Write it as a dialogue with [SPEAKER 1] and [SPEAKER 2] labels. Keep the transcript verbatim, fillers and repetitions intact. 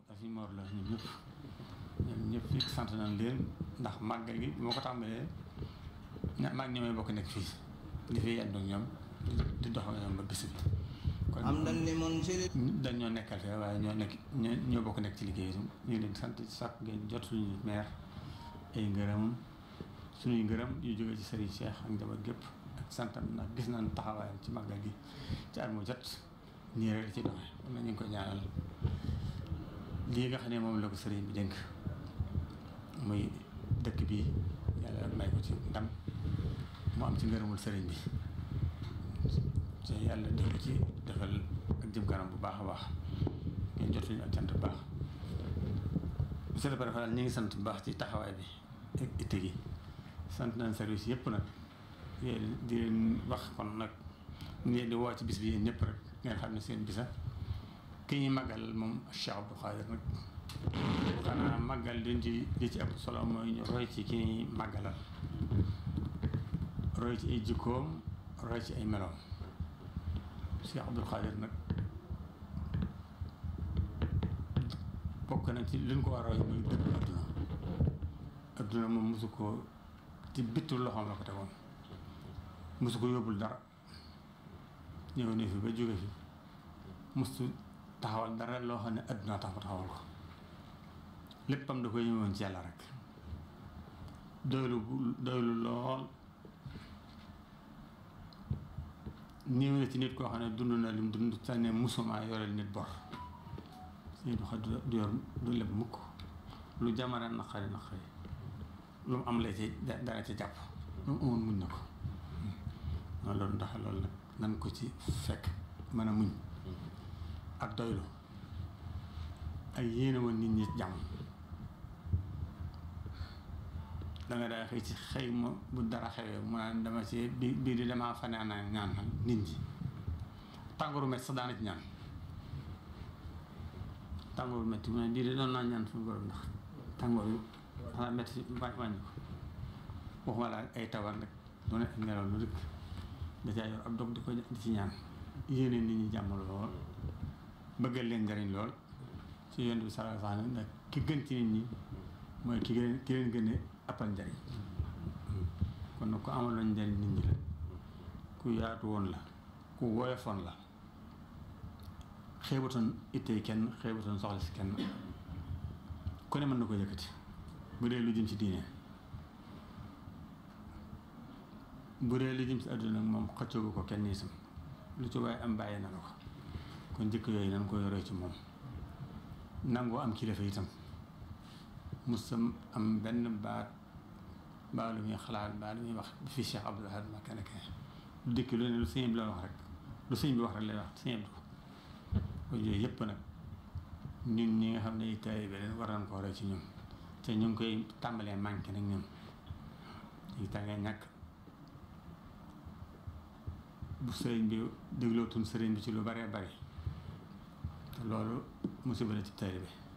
[SPEAKER 1] dafi Mor la ñun ñëpp ñun ñëpp fii sant nañ leen ndax màggal gi moo ko tàmbalee ña maag ñoomee bokk nekk fii di fi yendu ñoom di dox ñoom ba bis bi. kon am dañ ni moom si dañ ñoo nekkal fee waaye ñoo nekk ñoo bokk nekk ci liggéey ñu ngi leen sant sàkk ngeen jot suñu maire ay ngërëm suñuy ngërëm yu jógee ci Serigne Cheikh ak njaboot gépp ak santam ndax gis nañ taxawaayam ci màggal gi ci at mu jot nii rek ci doxe kon nag ñu ngi koy ñaanal lii nga xam ne moom la ko sëriñ bi dénk muy dëkk bi yàlla may ko ci ndam mu am ci ngërëmul sëriñ bi te yàlla def ci defal ak jëm kanam bu baax a baax ngeen jot suñu ak cant bu baax monsieur le préfet ñu ngi sant bu baax ci taxawaay bi ak itte gi sant nañ service yëpp nag yéen di leen wax kon nag ñu leen di woo ci bis bi yéen ñëpp rek ngeen xam ne seen bisa ki ñuy màggal moom Cheikh Abdou Khadir nag xanaa màggal liñ ci li ci ëpp solo mooy ñu roy ci ki ñuy màggalal roy ci ay jikkoom roy ci ay meloom Cheikh Abdou Khadir nag bokk na ci liñ ko war a roy muy dëgg adduna adduna moom mosu ko ci bittu loxoom la ko tegoon mosu ko yóbbul dara ñëw ne fi ba jóge fi mosu taxawal dara loo xam ne adduna tax mu taxawal ko léppam da koy ñëwoon ci yàlla rek doylu doylu lool néew na ci nit koo xam ne dund na lim dund te ne musuma yoreel nit bor suñu du xa du yor du leb mukk lu jamono naqari naqari lu mu am la ci dana ci jàpp lu mu amoon muñ na ko noonu loolu ndax loolu nag nan ko ci fekk mën a muñ ak doylu ak yéene woon nit ñi jàmm danga daa xëy ci xëy ma bu dara xewee mu naan dama ci bi bii di damaa fanaan ñaan nit ñi tàngooru métti sax daana ci ñaan tàngooru métti mu ne bii di doon naa ñaan suñu borom ndax tàngoor yu xanaa métti si wàññi ko waxuma laa ay tawar nag du ne ak ngelaw lu dëkk da caa yor ab dog di ko di ci ñaan yéene nit ñi jàmm lool bëggal leen njariñ lool ci yoon bi sallallahu alayhi wasallam nag ki gën ci nit ñi mooy ki leen ki leen gën a appal njariñ kon nag ku amaloon njariñ nit ñi la ku yaatu woon la ku woyofoon la xeebatoon ittey kenn xeebatoon soxla si kenn ku ne mën na ko yëkkati bu dee lu jëm ci diine bu dee lu jëm ci àdduna moom xëccoogu ko kenn itam lu ci waaye am bàyyi na la ko kon njëkk yooyu nan ko yoree ci moom nangoo am kilifa itam musam am benn baat baa lu muy xalaat baa lu muy wax bi fi Cheikh Abdoul Ahad ma kenn kenn lu dikk lu ne lu sëñ bi la wax rek lu sëñ bi wax rek lay wax sëñ bi ko kon yooyu yëpp nag ñun ñi nga xam ne ay taalibe leen war nañ ko roy ci ñun te ñu ngi koy tàmbalee manqué nag ñun ñu tàngee ñàkk bu sëriñ bi déglootuñ sëriñ bi ci lu baree bari te loolu musiba la ci taalibe